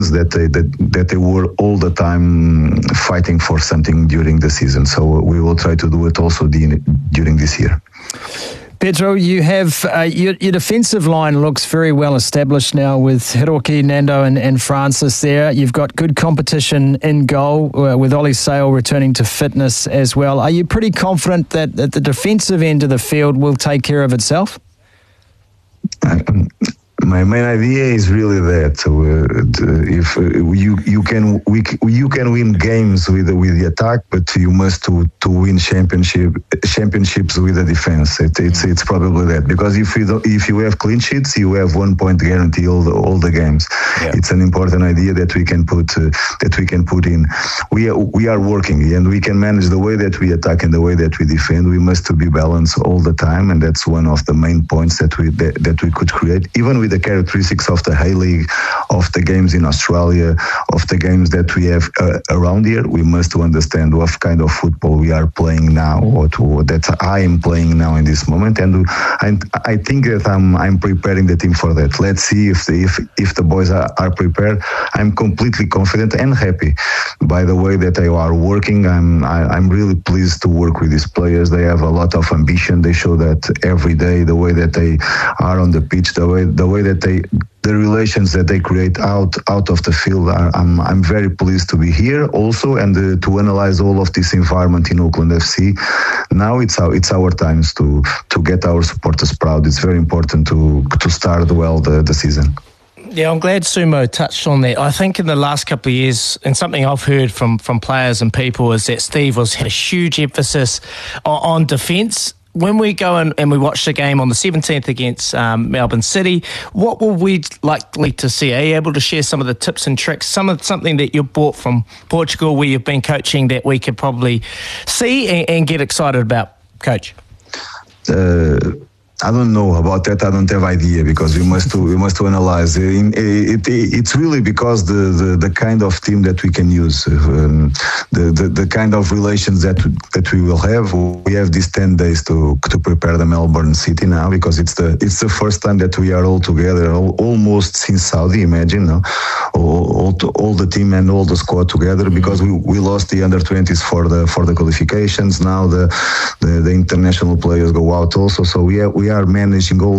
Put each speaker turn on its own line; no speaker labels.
that they were all the time fighting for something during the season. So we will try to do it also during this year.
Pedro, you have your defensive line looks very well established now with Hiroki, Nando and Francis there. You've got good competition in goal with Ollie Sale returning to fitness as well. Are you pretty confident that the defensive end of the field will take care of itself?
My main idea is really that if you can win games with the attack, but you must to win championships with the defense. It's probably that, because if you have clean sheets, you have 1 point guarantee all the games. Yeah. It's an important idea that we can put in. We are working, and we can manage the way that we attack and the way that we defend. We must to be balanced all the time, and that's one of the main points that we could create, even with the characteristics of the A-League, of the games in Australia, of the games that we have around here. We must understand what kind of football we are playing now, or that I am playing now in this moment, and I think that I'm preparing the team for that. Let's see if the boys are prepared. I'm completely confident and happy by the way that they are working. I'm really pleased to work with these players. They have a lot of ambition. They show that every day, the way that they are on the pitch, the way that the relations that they create out of the field. I'm very pleased to be here also, and to analyze all of this environment in Auckland FC. Now it's our times to get our supporters proud. It's very important to start well the season.
Yeah, I'm glad Sumo touched on that. I think in the last couple of years, and something I've heard from players and people, is that Steve had a huge emphasis on defence. When we go and we watch the game on the 17th against Melbourne City, what will we likely to see? Are you able to share some of the tips and tricks, something that you brought from Portugal where you've been coaching that we could probably see and get excited about, Coach?
I don't know about that. I don't have idea, because we must analyze. It's really because the kind of team that we can use, the kind of relations that we will have. We have these 10 days to prepare the Melbourne City now, because it's the first time that we are all together, almost since Saudi. Imagine, no? all the team and all the squad together, because we lost the under-20s for the qualifications. Now the international players go out also, so we are managing all